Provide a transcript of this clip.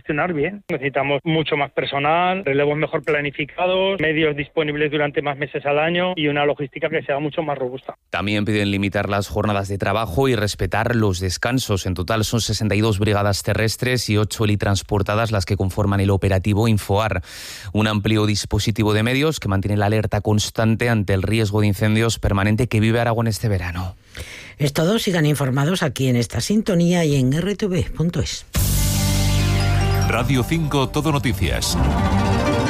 funcionar bien. Necesitamos mucho más personal, relevos mejor planificados, medios disponibles durante más meses al año y una logística que sea mucho más robusta. También piden limitar las jornadas de trabajo y respetar los descansos. En total son 62 brigadas terrestres y 8 helitransportadas las que conforman el operativo Infoar, un amplio dispositivo de medios que mantiene la alerta constante ante el riesgo de incendios permanente que vive Aragón este verano. Es todo, sigan informados aquí en esta sintonía y en rtv.es. Radio 5 Todo Noticias.